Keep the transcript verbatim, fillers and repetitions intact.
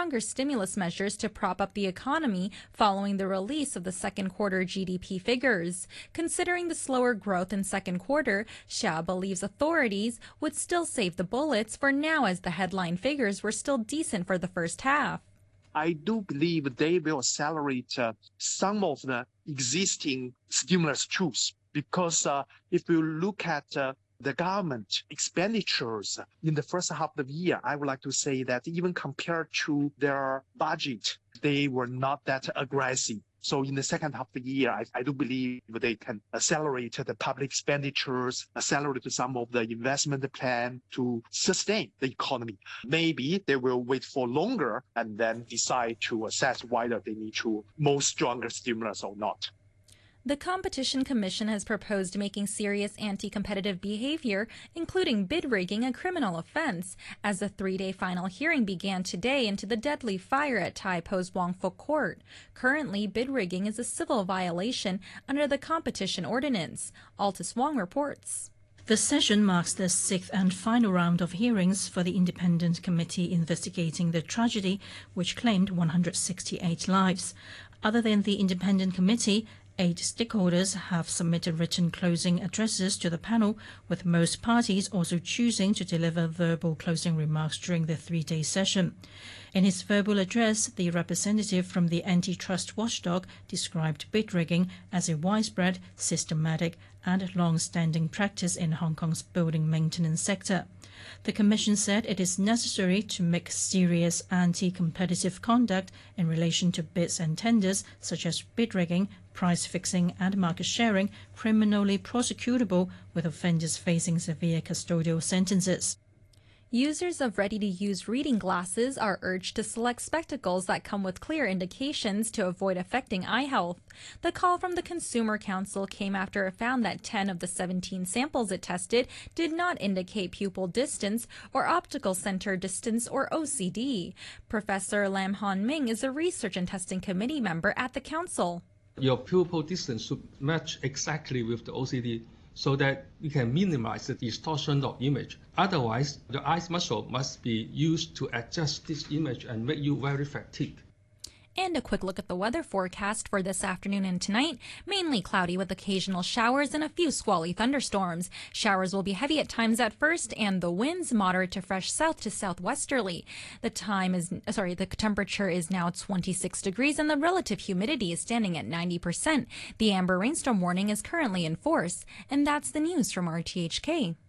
stronger stimulus measures to prop up the economy following the release of the second quarter G D P figures. Considering the slower growth in second quarter, Xia believes authorities would still save the bullets for now, as the headline figures were still decent for the first half. I do believe they will accelerate uh, some of the existing stimulus tools because uh, if you look at uh, the government expenditures in the first half of the year, I would like to say that even compared to their budget, they were not that aggressive. So in the second half of the year, I, I do believe they can accelerate the public expenditures, accelerate some of the investment plan to sustain the economy. Maybe they will wait for longer and then decide to assess whether they need to more stronger stimulus or not. The Competition Commission has proposed making serious anti-competitive behavior, including bid rigging, a criminal offense, as the three-day final hearing began today into the deadly fire at Tai Po's Wangfuk Court. Currently, bid rigging is a civil violation under the Competition Ordinance. Altus Wong reports. The session marks the sixth and final round of hearings for the independent committee investigating the tragedy, which claimed one hundred sixty-eight lives. Other than the independent committee, eight stakeholders have submitted written closing addresses to the panel, with most parties also choosing to deliver verbal closing remarks during the three-day session. In his verbal address, the representative from the antitrust watchdog described bid rigging as a widespread, systematic and long-standing practice in Hong Kong's building maintenance sector. The Commission said it is necessary to make serious anti-competitive conduct in relation to bids and tenders, such as bid rigging, price fixing and market sharing, criminally prosecutable, with offenders facing severe custodial sentences. Users of ready-to-use reading glasses are urged to select spectacles that come with clear indications to avoid affecting eye health. The call from the Consumer Council came after it found that ten of the seventeen samples it tested did not indicate pupil distance or optical center distance, or O C D. Professor Lam Hon Ming is a research and testing committee member at the council. Your pupil distance should match exactly with the O C D, so that you can minimize the distortion of image. Otherwise, the eye muscle must be used to adjust this image and make you very fatigued. And a quick look at the weather forecast for this afternoon and tonight. Mainly cloudy with occasional showers and a few squally thunderstorms. Showers will be heavy at times at first, and the winds moderate to fresh south to southwesterly. The time is, sorry, the temperature is now twenty-six degrees and the relative humidity is standing at ninety percent. The amber rainstorm warning is currently in force. And that's the news from R T H K.